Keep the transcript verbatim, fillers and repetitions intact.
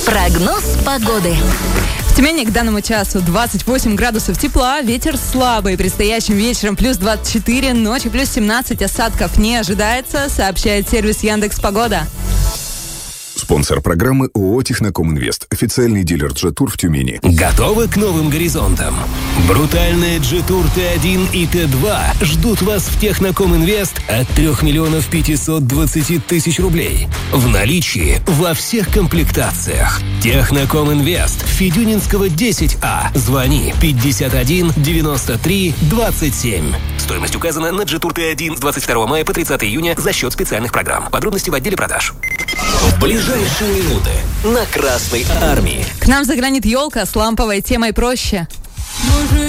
Прогноз погоды. В Тюмени к данному часу двадцать восемь градусов тепла, ветер слабый. Предстоящим вечером плюс двадцать четыре, ночью плюс семнадцать, осадков не ожидается, сообщает сервис Яндекс.Погода. Спонсор программы ООО «Техноком-Инвест», официальный дилер Джетур в Тюмени. Готовы к новым горизонтам? Брутальные Джетур Т один и Т два ждут вас в Техноком-Инвест от трех миллионов пятисот двадцати тысяч рублей. В наличии во всех комплектациях. Техноком-Инвест, Федюнинского десять А. Звони пятьдесят один девяносто три двадцать семь. Стоимость указана на Джетур Т один с двадцать второго мая по тридцатое июня за счет специальных программ. Подробности в отделе продаж. В ближайшие минуты на Красной Армии. К нам заглянет елка с ламповой темой проще.